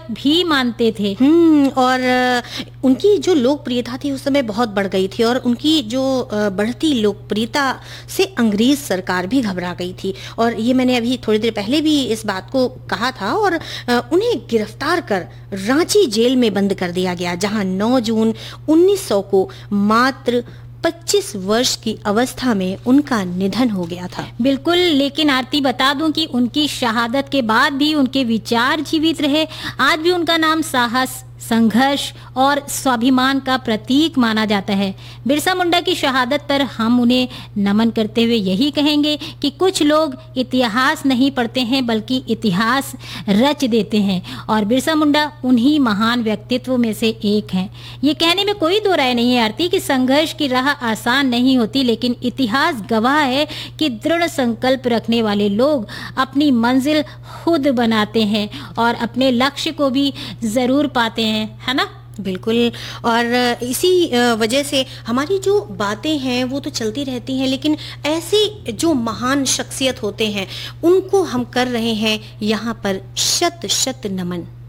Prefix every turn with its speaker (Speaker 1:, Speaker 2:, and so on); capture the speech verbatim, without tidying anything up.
Speaker 1: आवश्यक भी मानते थे।
Speaker 2: हम्म और उनकी जो लोकप्रियता थी उस समय बहुत बढ़ गई थी, और उनकी जो बढ़ती लोकप्रियता से अंग्रेज सरकार भी घबरा गई थी। और ये मैंने अभी थोड़ी देर पहले भी इस बात को कहा था। और उन्हें गिरफ्तार कर रांची जेल में बंद कर दिया गया, जहां नौ जून उन्नीस सौ को मात्र पच्चीस वर्ष की अवस्था में उनका निधन हो गया था।
Speaker 1: बिल्कुल, लेकिन आरती बता दूं कि उनकी शहादत के बाद भी उनके विचार जीवित रहे। आज भी उनका नाम साहस, संघर्ष और स्वाभिमान का प्रतीक माना जाता है। बिरसा मुंडा की शहादत पर हम उन्हें नमन करते हुए यही कहेंगे कि कुछ लोग इतिहास नहीं पढ़ते हैं बल्कि इतिहास रच देते हैं, और बिरसा मुंडा उन्हीं महान व्यक्तित्व में से एक हैं। ये कहने में कोई दो राय नहीं है आरती कि संघर्ष की राह आसान नहीं होती, लेकिन इतिहास गवाह है कि दृढ़ संकल्प रखने वाले लोग अपनी मंजिल खुद बनाते हैं और अपने लक्ष्य को भी जरूर पाते हैं, है ना?
Speaker 2: बिल्कुल, और इसी वजह से हमारी जो बातें हैं वो तो चलती रहती हैं, लेकिन ऐसे जो महान शख्सियत होते हैं उनको हम कर रहे हैं यहाँ पर शत शत नमन।